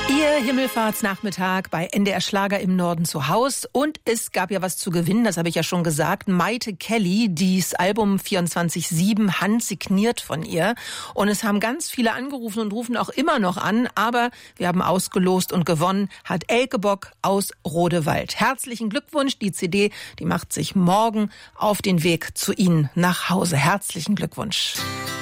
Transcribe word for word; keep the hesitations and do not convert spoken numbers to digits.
Ihr Himmelfahrtsnachmittag bei N D R Schlager im Norden zu Haus. Und es gab ja was zu gewinnen, das habe ich ja schon gesagt. Maite Kelly, dieses Album vierundzwanzig sieben, handsigniert von ihr. Und es haben ganz viele angerufen und rufen auch immer noch an. Aber wir haben ausgelost und gewonnen hat Elke Bock aus Rodewald. Herzlichen Glückwunsch, die C D, die macht sich morgen auf den Weg zu Ihnen nach Hause. Herzlichen Glückwunsch.